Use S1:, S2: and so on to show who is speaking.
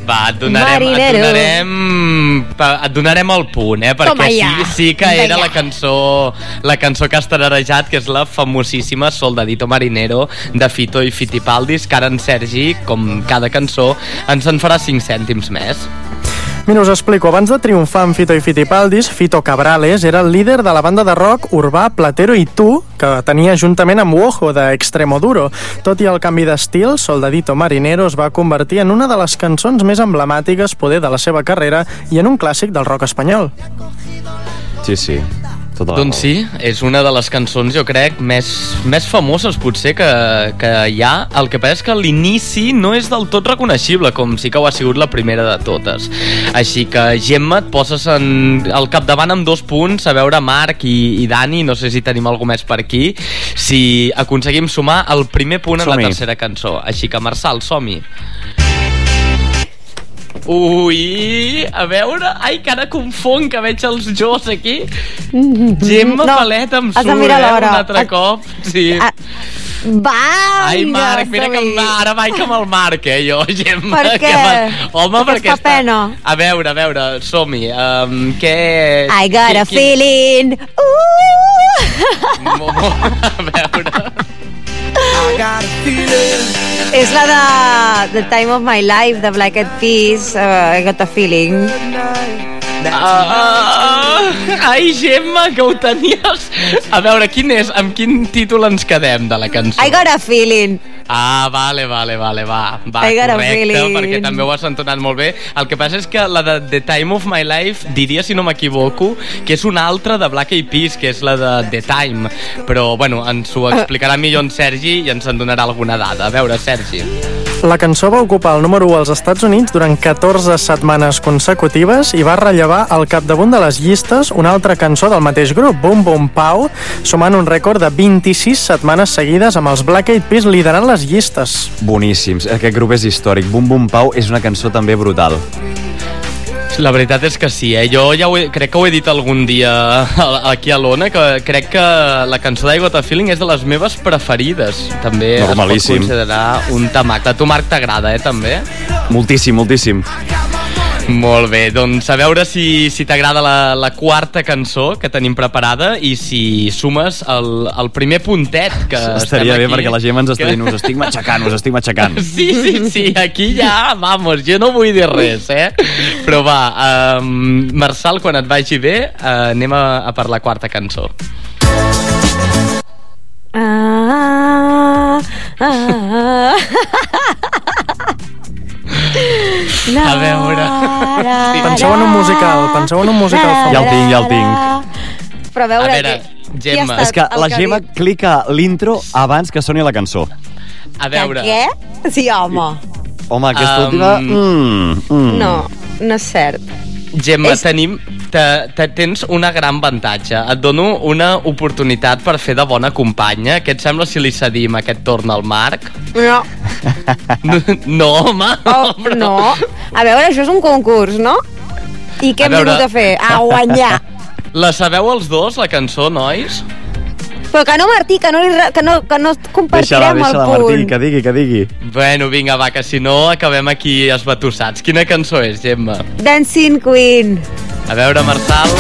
S1: Va, et donarem el punt, perquè sí que era la cançó que has tararejat, que és la famosíssima Soldadito Marinero de Fito i Fitipaldis, que ara en Sergi, com cada cançó, ens en farà 5 cèntims més.
S2: Mira, us explico. Abans de triomfar amb Fito i Fitipaldis, Fito Cabrales era el líder de la banda de rock urbà Platero i Tu, que tenia juntament amb Wojo de Extremoduro. Tot i el canvi d'estil, Soldadito Marinero es va convertir en una de les cançons més emblemàtiques poder de la seva carrera i en un clàssic del rock espanyol.
S3: Sí.
S1: Doncs sí, és una de les cançons, jo crec, més famoses potser que hi ha. El que passa és que l'inici no és del tot reconeixible, com sí que ho ha sigut la primera de totes. Així que, Gemma, et poses al capdavant amb 2 punts. A veure, Marc i Dani, no sé si tenim algú més per aquí, si aconseguim sumar el primer punt en la tercera cançó. Així que, Marçal, som-hi. Ui, a veure... Ai, que ara confon, que veig els Jos aquí. Gemma Palet em surt, un altre cop. Sí.
S4: Ai,
S1: Marc, mira que ara vaig amb el Marc, jo, Gemma.
S4: Per què?
S1: Home, perquè
S4: fa pena.
S1: A veure, som-hi. Què...
S4: I got a feeling.
S1: A veure...
S4: És la de The Time of My Life, de Black Eyed Peas, I Got a Feeling.
S1: Ai, Gemma, que ho tenies. A veure, amb quin títol ens quedem de la cançó?
S4: I Got a Feeling.
S1: Vale, va, correcte, perquè també ho has entonat molt bé. El que passa és que la de The Time of My Life, diria, si no m'equivoco, que és una altra de Black Eyed Peas, que és la de The Time, però, bueno, ens ho explicarà millor en Sergi i ens en donarà alguna dada. A veure, Sergi.
S2: La cançó va ocupar el número 1 als Estats Units durant 14 setmanes consecutives i va rellevar al capdamunt de les llistes una altra cançó del mateix grup, Boom Boom Pow, sumant un rècord de 26 setmanes seguides amb els Black Eyed Peas liderant les llistes.
S3: Boníssims, aquest grup és històric. Boom Boom Pow és una cançó també brutal.
S1: La veritat és que sí, Jo ja crec que ho he dit algun dia aquí a l'Ona, que crec que la cançó d'I Got a Feeling és de les meves preferides. També es pot considerar un tamac. A tu, Marc, t'agrada, també?
S3: Moltíssim.
S1: Molt bé, doncs a veure si t'agrada la quarta cançó que tenim preparada i si sumes el primer puntet que
S3: estaria bé, perquè la Gemma ens està dient us estic matxacant.
S1: Sí, aquí ja, vamos, jo no vull dir res, Però va, Marçal, quan et vagi bé, anem a per la quarta cançó. A veure...
S2: Penseu en un musical.
S3: Ja el tinc.
S4: Però a veure,
S1: Gemma.
S3: És que la Gemma clica l'intro abans que soni la cançó.
S1: A veure...
S4: Què? Sí, home.
S3: Home, aquesta última...
S4: No és cert.
S1: Gemma, tens una gran avantatge. Et dono una oportunitat per fer de bona companya. Què et sembla si li cedim aquest torn al Marc?
S4: No.
S1: No, home.
S4: No. A veure, això és un concurs, no? I què hem vingut a fer? A guanyar.
S1: La sabeu els dos, la cançó, nois?
S4: Però que no, Martí, que no compartirem el punt.
S3: Martí, que digui.
S1: Bueno, vinga, va, que si no acabem aquí esbatussats. Quina cançó és, Gemma?
S4: Dancing Queen.
S1: A veure, Marçal.